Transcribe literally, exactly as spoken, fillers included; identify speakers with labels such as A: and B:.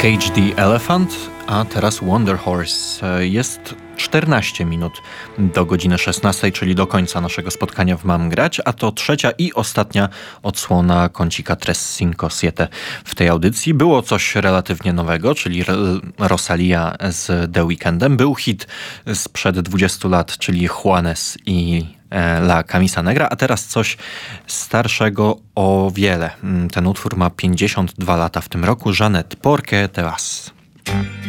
A: Cage the Elephant, a teraz Wonder Horse. Jest czternaście minut do godziny szesnastej, czyli do końca naszego spotkania w Mam Grać, a to trzecia i ostatnia odsłona kącika Tres Cinco Siete w tej audycji. Było coś relatywnie nowego, czyli Rosalia z The Weekndem. Był hit sprzed dwudziestu lat, czyli Juanes i La Camisa Negra, a teraz coś starszego o wiele. Ten utwór ma pięćdziesiąt dwa lata w tym roku. Jeanette, ¿por qué te vas?